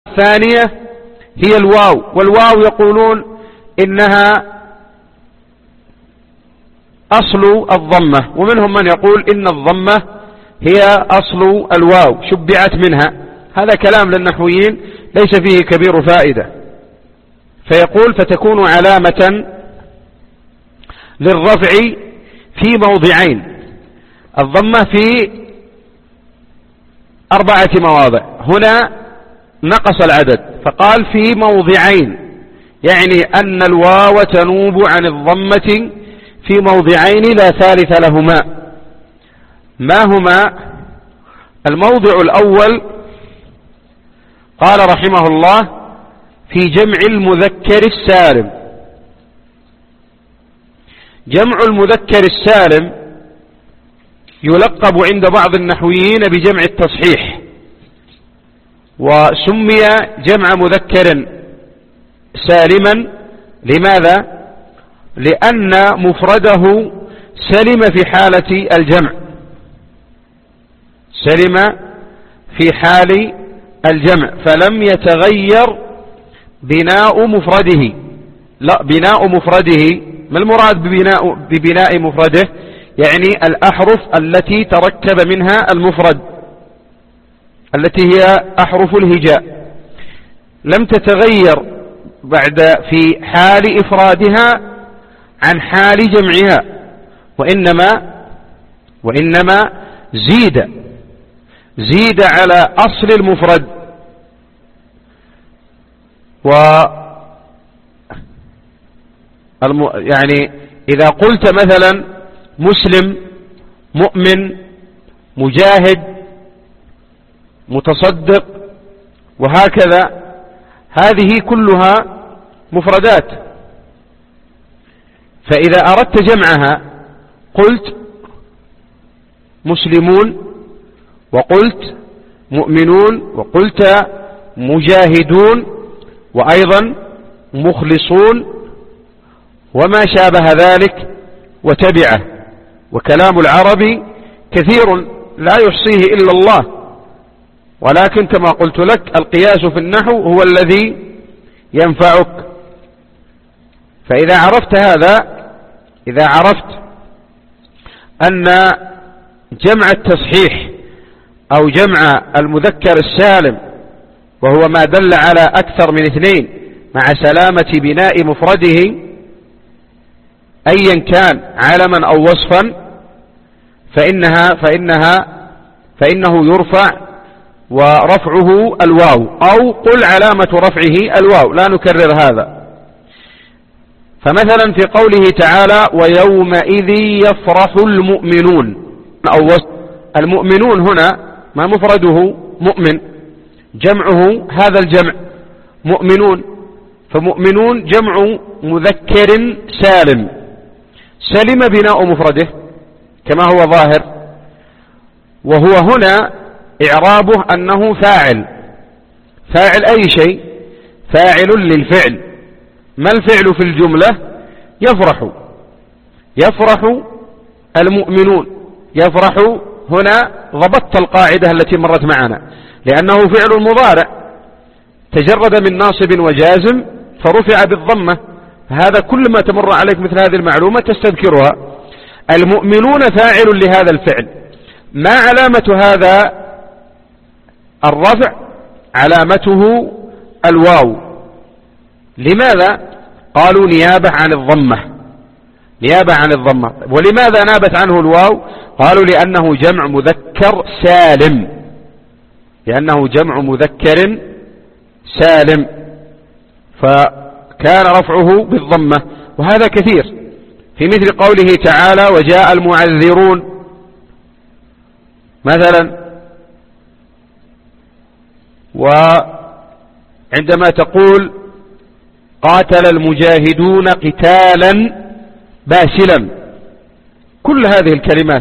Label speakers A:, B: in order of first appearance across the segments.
A: الثانية هي الواو، والواو يقولون إنها أصل الضمة، ومنهم من يقول إن الضمة هي أصل الواو شبعت منها. هذا كلام للنحويين ليس فيه كبير فائدة. فيقول فتكون علامة للرفع في موضعين، الضمة في 4 مواضع، هنا نقص العدد فقال في موضعين، يعني أن الواو تنوب عن الضمة في موضعين لا ثالث لهما. ما هما؟ الموضع الأول قال رحمه الله في جمع المذكر السالم. جمع المذكر السالم يلقب عند بعض النحويين بجمع التصحيح، وسمي جمع مذكر سالما لماذا؟ لأن مفرده سلم في حالة الجمع، سلم في حال الجمع فلم يتغير بناء مفرده. لا، بناء مفرده، ما المراد ببناء مفرده؟ يعني الأحرف التي تركب منها المفرد التي هي أحرف الهجاء لم تتغير بعد في حال إفرادها عن حال جمعها، وإنما زيد على أصل المفرد. يعني إذا قلت مثلا مسلم، مؤمن، مجاهد، متصدق، وهكذا، هذه كلها مفردات، فإذا أردت جمعها قلت مسلمون، وقلت مؤمنون، وقلت مجاهدون، وأيضا مخلصون، وما شابه ذلك وتبعه. وكلام العرب كثير لا يحصيه إلا الله، ولكن كما قلت لك القياس في النحو هو الذي ينفعك. فإذا عرفت هذا، إذا عرفت أن جمع التصحيح أو جمع المذكر السالم وهو ما دل على أكثر من 2 مع سلامة بناء مفرده أيا كان علما أو وصفا، فإنه يرفع ورفعه الواو، أو قل علامة رفعه الواو، لا نكرر هذا. فمثلا في قوله تعالى ويومئذ يفرح المؤمنون، أو المؤمنون هنا ما مفرده مؤمن، جمعه هذا الجمع مؤمنون، فمؤمنون جمع مذكر سالم، سلم بناء مفرده كما هو ظاهر، وهو هنا إعرابه أنه فاعل أي شيء، فاعل للفعل. ما الفعل في الجملة؟ يفرح المؤمنون. يفرح هنا ضبطت القاعدة التي مرت معنا، لأنه فعل مضارع تجرد من ناصب وجازم فرفع بالضمة. هذا كل ما تمر عليك مثل هذه المعلومة تستذكرها. المؤمنون فاعل لهذا الفعل. ما علامة هذا الرفع؟ علامته الواو. لماذا؟ قالوا نيابة عن الضمة. ولماذا نابت عنه الواو؟ قالوا لأنه جمع مذكر سالم، فكان رفعه بالضمة. وهذا كثير في مثل قوله تعالى وجاء المعذرون مثلا، وعندما تقول قاتل المجاهدون قتالا باسلا، كل هذه الكلمات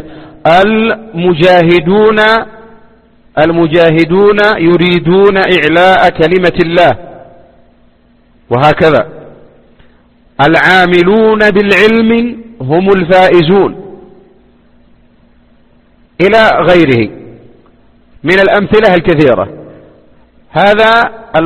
A: المجاهدون يريدون إعلاء كلمة الله، وهكذا العاملون بالعلم هم الفائزون، إلى غيره من الأمثلة الكثيرة. هذا